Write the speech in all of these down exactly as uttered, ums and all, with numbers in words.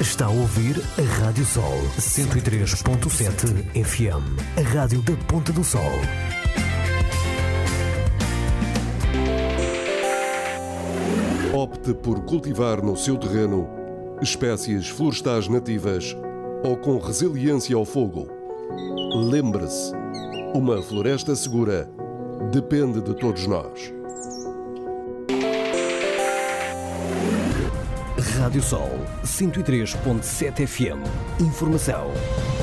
Está a ouvir a Rádio Sol cento e três ponto sete F M, a rádio da Ponta do Sol. Opte por cultivar no seu terreno espécies florestais nativas ou com resiliência ao fogo. Lembre-se, uma floresta segura depende de todos nós. Rádio Sol cento e três ponto sete F M. Informação.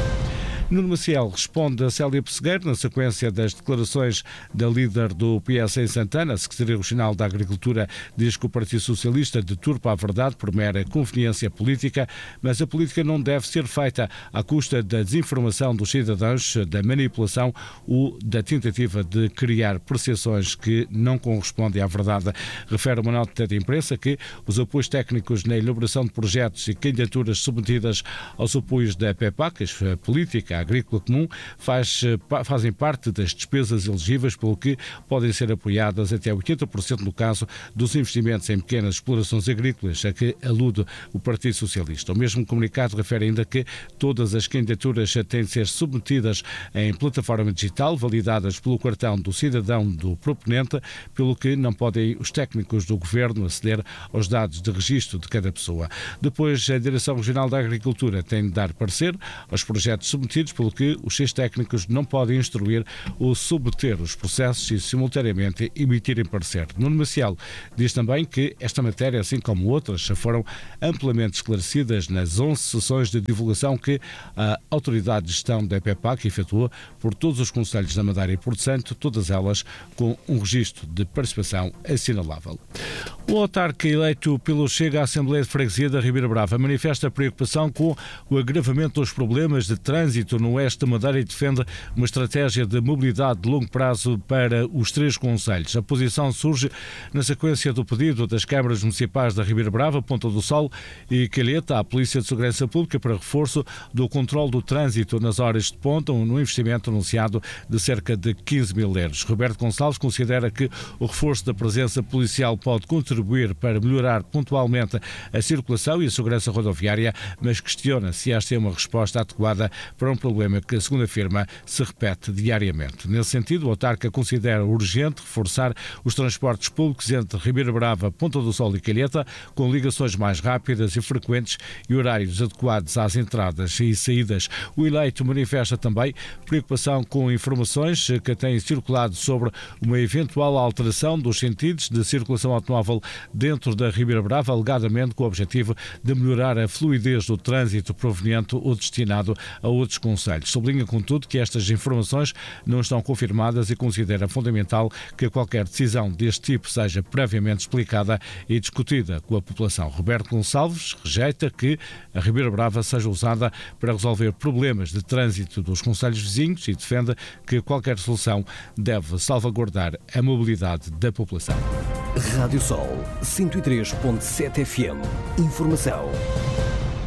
Nuno Maciel responde a Célia Pessegueiro na sequência das declarações da líder do P S em Santana. A Secretaria Regional da Agricultura diz que o Partido Socialista deturpa a verdade por mera conveniência política, mas a política não deve ser feita à custa da desinformação dos cidadãos, da manipulação ou da tentativa de criar percepções que não correspondem à verdade. Refere uma nota de imprensa que os apoios técnicos na elaboração de projetos e candidaturas submetidas aos apoios da PEPAC, a política agrícola comum, faz, fazem parte das despesas elegíveis, pelo que podem ser apoiadas até oitenta por cento no caso dos investimentos em pequenas explorações agrícolas, a que alude o Partido Socialista. O mesmo comunicado refere ainda que todas as candidaturas têm de ser submetidas em plataforma digital, validadas pelo cartão do cidadão do proponente, pelo que não podem os técnicos do Governo aceder aos dados de registro de cada pessoa. Depois, a Direção Regional da Agricultura tem de dar parecer aos projetos submetidos, pelo que os seus técnicos não podem instruir ou submeter os processos e, simultaneamente, emitirem parecer. Nuno Maciel diz também que esta matéria, assim como outras, foram amplamente esclarecidas nas onze sessões de divulgação que a Autoridade de Gestão da PEPAC efetuou por todos os concelhos da Madeira e Porto Santo, todas elas com um registro de participação assinalável. O autarca eleito pelo Chega à Assembleia de Freguesia da Ribeira Brava manifesta preocupação com o agravamento dos problemas de trânsito no oeste da Madeira e defende uma estratégia de mobilidade de longo prazo para os três concelhos. A posição surge na sequência do pedido das câmaras municipais da Ribeira Brava, Ponta do Sol e Calheta à Polícia de Segurança Pública para reforço do controle do trânsito nas horas de ponta, no investimento anunciado de cerca de quinze mil euros. Roberto Gonçalves considera que o reforço da presença policial pode contribuir para melhorar pontualmente a circulação e a segurança rodoviária, mas questiona se esta é uma resposta adequada para um problema que, segundo afirma, se repete diariamente. Nesse sentido, o autarca considera urgente reforçar os transportes públicos entre Ribeira Brava, Ponta do Sol e Calheta, com ligações mais rápidas e frequentes e horários adequados às entradas e saídas. O eleito manifesta também preocupação com informações que têm circulado sobre uma eventual alteração dos sentidos de circulação automóvel dentro da Ribeira Brava, alegadamente com o objetivo de melhorar a fluidez do trânsito proveniente ou destinado a outros concelhos. Sublinha, contudo, que estas informações não estão confirmadas e considera fundamental que qualquer decisão deste tipo seja previamente explicada e discutida com a população. Roberto Gonçalves rejeita que a Ribeira Brava seja usada para resolver problemas de trânsito dos concelhos vizinhos e defende que qualquer solução deve salvaguardar a mobilidade da população. Rádio Sol cento e três ponto sete F M. Informação.